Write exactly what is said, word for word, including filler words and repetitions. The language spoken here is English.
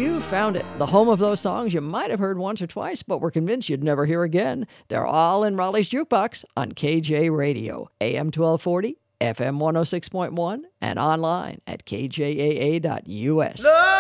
You found it, the home of those songs you might have heard once or twice, but were convinced you'd never hear again. They're all in Raleigh's Jukebox on K J Radio, A M twelve forty, F M one oh six point one, and online at K J A A dot U S. Love!